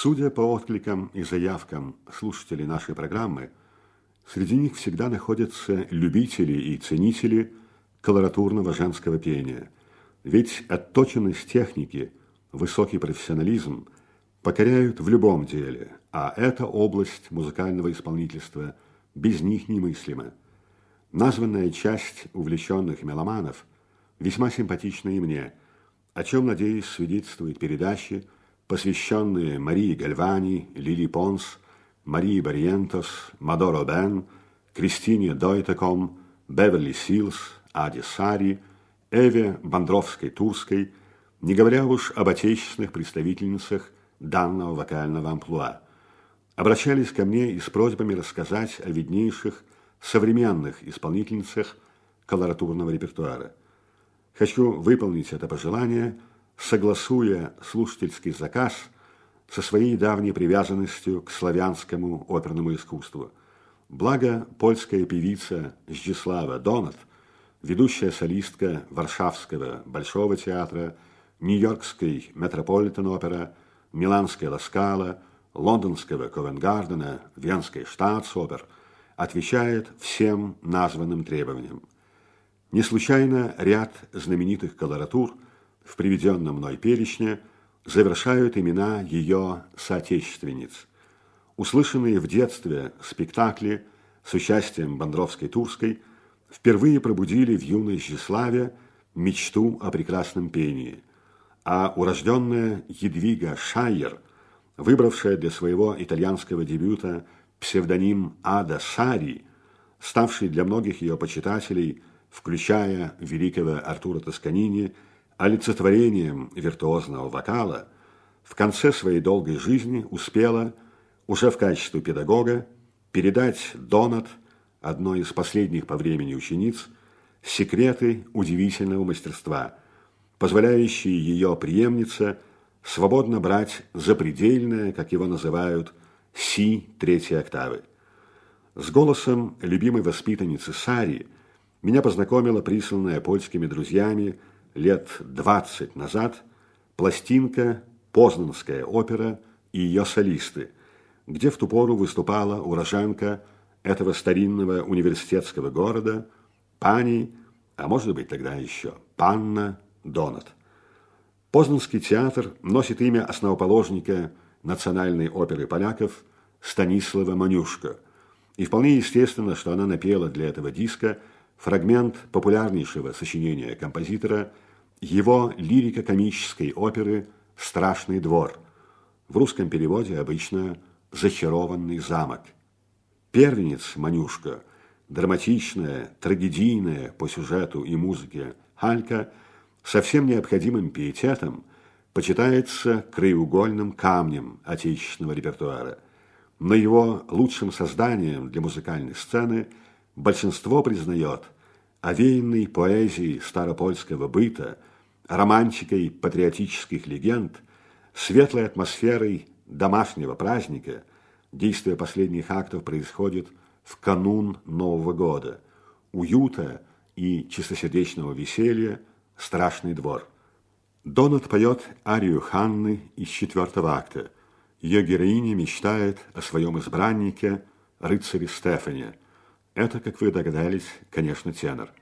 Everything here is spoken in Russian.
Судя по откликам и заявкам слушателей нашей программы, среди них всегда находятся любители и ценители колоратурного женского пения. Ведь отточенность техники, высокий профессионализм покоряют в любом деле, а эта область музыкального исполнительства без них немыслима. Названная часть увлеченных меломанов весьма симпатична и мне, о чем, надеюсь, свидетельствуют передачи, посвященные Марии Гальвани, Лили Понс, Марии Барриентос, Мадоро Бен, Кристине Дойтеком, Беверли Силс, Аде Сари, Эве Бондровской-Турской, не говоря уж об отечественных представительницах данного вокального амплуа. Обращались ко мне и с просьбами рассказать о виднейших современных исполнительницах колоратурного репертуара. Хочу выполнить это пожелание, согласуя слушательский заказ со своей давней привязанностью к славянскому оперному искусству. Благо, польская певица Зdzisława Донат, ведущая солистка Варшавского Большого театра, Нью-Йоркской Метрополитен-опера, Миланской Ла Скала, Лондонского Ковент-Гардена, Венской Штаатсопер, отвечает всем названным требованиям. Не случайно ряд знаменитых колоратур в приведенном мной перечне завершают имена ее соотечественниц. Услышанные в детстве спектакли с участием Бондровской-Турской впервые пробудили в юной Зdzisławie мечту о прекрасном пении, а урожденная Едвига Шайер, выбравшая для своего итальянского дебюта псевдоним Ада Сари, ставший для многих ее почитателей, включая великого Артура Тосканини, олицетворением виртуозного вокала, в конце своей долгой жизни успела, уже в качестве педагога, передать Донат, одной из последних по времени учениц, секреты удивительного мастерства, позволяющие ее преемнице свободно брать запредельное, как его называют, си третьей октавы. С голосом любимой воспитанницы Сари меня познакомила присланная польскими друзьями лет 20 назад пластинка «Познанская опера» и ее солисты, где в ту пору выступала уроженка этого старинного университетского города пани, а может быть тогда еще панна Донат. Познанский театр носит имя основоположника национальной оперы поляков Станислава Манюшко, и вполне естественно, что она напела для этого диска фрагмент популярнейшего сочинения композитора, его лирико-комической оперы «Страшный двор», в русском переводе обычно «Зачарованный замок». Первенец Манюшко, драматичная, трагедийная по сюжету и музыке Халька, со всем необходимым пиететом почитается краеугольным камнем отечественного репертуара. Но его лучшим созданием для музыкальной сцены большинство признает овеянной поэзией старопольского быта, романтикой патриотических легенд, светлой атмосферой домашнего праздника. Действие последних актов происходит в канун Нового года, уюта и чистосердечного веселья «Страшный двор». Донат поет арию Ханны из 4-го акта. Ее героиня мечтает о своем избраннике, рыцаре Стефане. Это, как вы догадались, конечно, тенор.